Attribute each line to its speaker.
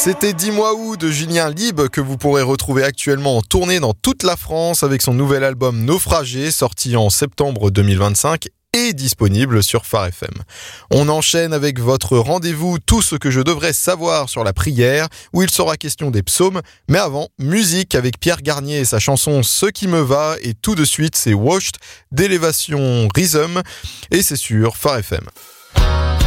Speaker 1: C'était 10 mois où de Julien Lieb que vous pourrez retrouver actuellement en tournée dans toute la France avec son nouvel album Naufragé sorti en septembre 2025 et disponible sur Phare FM. On enchaîne avec votre rendez-vous Tout ce que je devrais savoir sur la prière où il sera question des psaumes. Mais avant, musique avec Pierre Garnier et sa chanson Ce qui me va et tout de suite c'est Washed d'Élévation Rhythm et c'est sur Phare FM.